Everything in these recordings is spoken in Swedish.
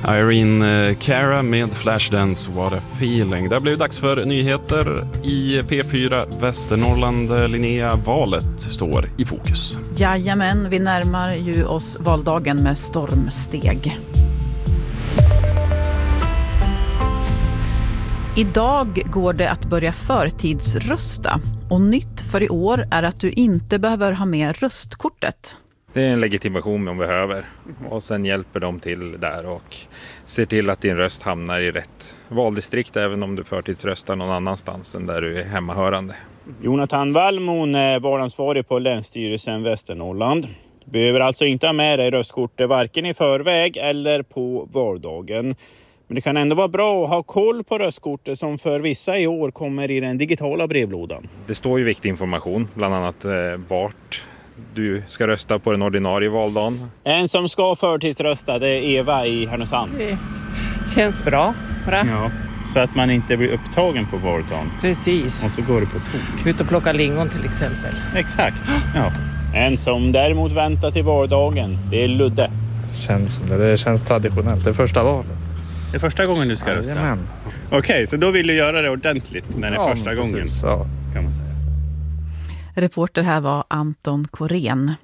Irene Cara med Flashdance, What a Feeling. Det blev dags för nyheter i P4 Västernorrland. Linnea, valet står i fokus. Jajamän, vi närmar ju oss valdagen med stormsteg. Idag går det att börja förtidsrösta. Och nytt för i år är att du inte behöver ha med röstkortet. Det är en legitimation man behöver och sen hjälper de till där och ser till att din röst hamnar i rätt valdistrikt även om du förtidsröstar någon annanstans än där du är hemmahörande. Jonathan Wallmon är valansvarig på Länsstyrelsen Västernorrland. Du behöver alltså inte ha med dig röstkortet varken i förväg eller på valdagen. Men det kan ändå vara bra att ha koll på röstkortet som för vissa i år kommer i den digitala brevlådan. Det står ju viktig information, bland annat vart du ska rösta på den ordinarie valdagen. En som ska förtidsrösta, det är Eva i Härnösand. Det känns bra. Ja, så att man inte blir upptagen på valdagen. Precis. Och så går det på tok. Ut och plocka lingon till exempel. Exakt, ja. En som däremot väntar till valdagen, det är Ludde. Det känns traditionellt, det är första valet. Det är första gången du ska rösta? Okej, så då vill du göra det ordentligt när det är första gången. Ja. Kan man säga. Reporter här var Anton Korén.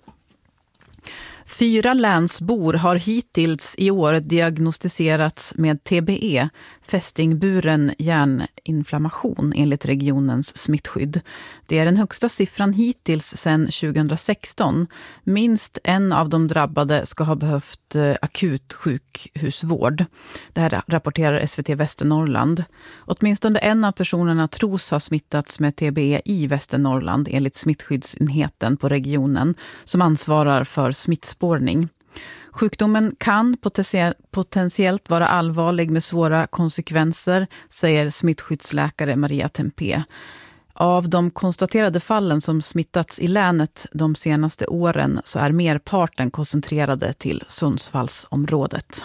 4 länsbor har hittills i år diagnostiserats med TBE, fästingburen hjärninflammation enligt regionens smittskydd. Det är den högsta siffran hittills sedan 2016. Minst en av de drabbade ska ha behövt akut sjukhusvård. Det här rapporterar SVT Västernorrland. Åtminstone en av personerna tros ha smittats med TBE i Västernorrland enligt smittskyddsenheten på regionen som ansvarar för smittspårning. Sjukdomen kan potentiellt vara allvarlig med svåra konsekvenser, säger smittskyddsläkare Maria Tempé. Av de konstaterade fallen som smittats i länet de senaste åren så är merparten koncentrerade till Sundsvallsområdet.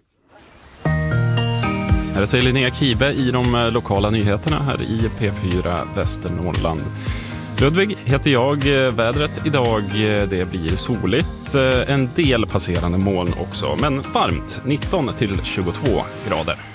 Här säger Linnea Kibe i de lokala nyheterna här i P4 Västernorrland. Ludvig heter jag. Vädret idag, det blir soligt. En del passerande moln också, men varmt 19 till 22 grader.